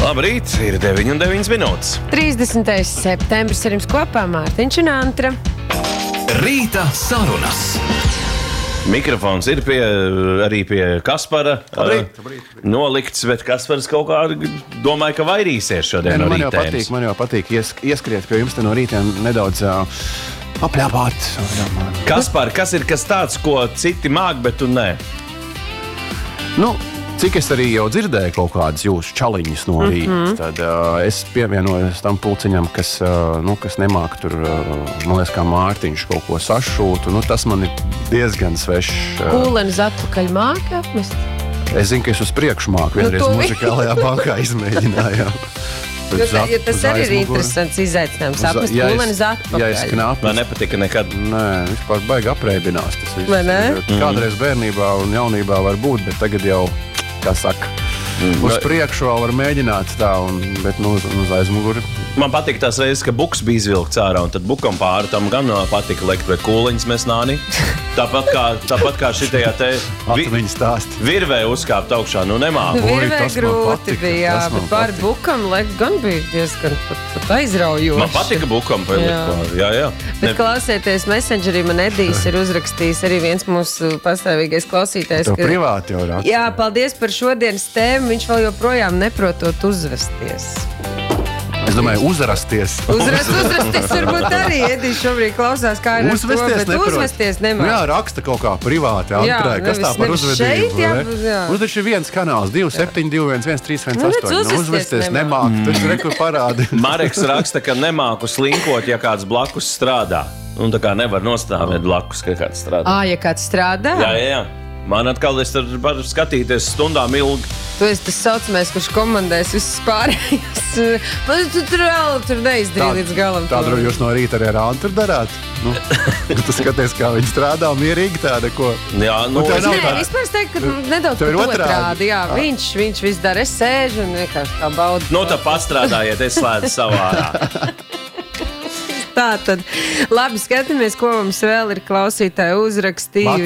Labrīt, ir 9:09 minūtes. 30. septembris ar jums kopā Mārtiņš un Antra. Rīta sarunas. Mikrofons ir arī pie Kaspara nolikts, bet Kaspars kaut kā domāju, ka vairīsies šodien no rītēnas. Man jau patīk ieskriet pie jums te no rītiem nedaudz apļāpāt. Kaspar, kas ir kas tāds, ko citi māk, bet tu nē? Cik es arī jau dzirdēju kaut kādas jūsu čaliņas no rīta, tad es pievienojos tam pulciņam, kas nemāk tur, man liekas, kā Mārtiņš kaut ko sašūtu. Tas man ir diezgan svešs. Kūlenes atpakaļ māka apmest? Es zinu, ka es uz priekšu māku vienreiz muzikālajā bankā izmēģinājām. Tas arī ir interesants izaicinājums. Apmest kūlenes atpakaļ. Ja es knapi. Man nepatika nekad. Nē, vispār baigi apreibinās tas viss. Vai ne? Kādreiz bērnībā un jaunībā var būt, bet tagad jau, kā saka, uz priekšu vēl var mēģināt tā, bet uz aizmuguri. Man patīk tās reizes, ka buks bija izvilkts ārā, un tad bukam pāri tam gan patika likt, bet kūliņas mēs nāni. Tāpat kā šitajā te virvē uzkāpt augšā, nemāk. Virvē grūti bija, bet pāri bukam likt gan bija diezgan pat aizraujoši. Man patika bukam likt, jā. Bet klausieties, Messengerī man Edijs ir uzrakstījis arī viens mūsu pastāvīgais klausītājs. Tev privāti jau raksta. Jā, paldies par šodienas tēmu, viņš vēl joprojām neprotot uzvesties. Es domāju, uzrasties. Uzrasties varbūt arī Edijs šobrīd klausās, kā ir uzvesties nemāk. Jā, raksta kaut kā privāti, Antrai, kas tā par uzvedību. Mums taču ir viens kanāls, 272111318. Uzvesties nemāk, tas rekur parādi. Mareks raksta, ka nemāku slinkot, ja kāds blakus strādā. Un tā kā nevar nostāvēt blakus, ka kāds strādā. Ja kāds strādā? Jā. Man atkal es varu skatīties stundām ilgi. Tu esi tas saucamais, kurš komandēs visus pārējus. Tu tur neizdarīji līdz galam. Tādu jūs no rīta arī ar Antru darāt? Tu skaties, kā viņi strādā mierīgi tāda, ko... Jā, vispār es teiktu, ka nedaudz pat otrādi. Jā, viņš viss dara, es sēžu un vienkārši tā baudu. Tā pastrādājiet, es slēdzu savā ārā. Tā tad, labi, skatāmies, ko mums vēl ir klausītāji uzrakstījuši.